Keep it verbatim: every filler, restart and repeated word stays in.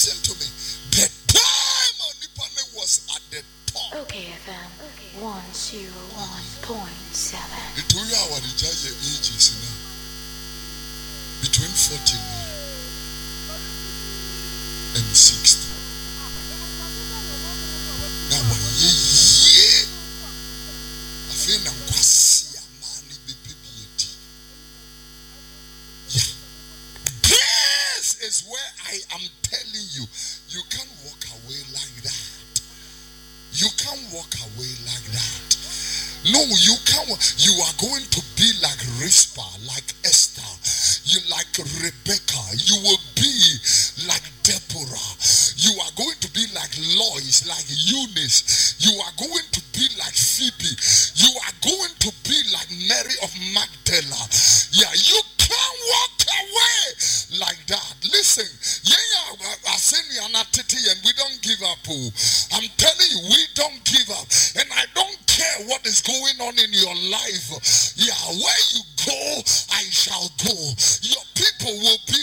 listen to me. The time Onipane was at the top. Okay, F M one zero one point seven. It told you our ages now. Between forty-nine and sixty. Now one year. I feel I'm quasi money baby. Yeah. This is where I am telling you, you can't walk away like that. You can't walk away like that. No, you can't. You are going to be like Rizpah, like Esther, you like Rebecca. You will be like Deborah. You are going to be like Lois, like Eunice. You are going to be like Phoebe. You are going to be like Mary of Magdala. Yeah, you can't walk away like that. Listen, yeah, I say and we don't give up. I'm telling you, we don't give up, and I don't care what is going on in your life. Yeah, where you go, I shall go. Your people will be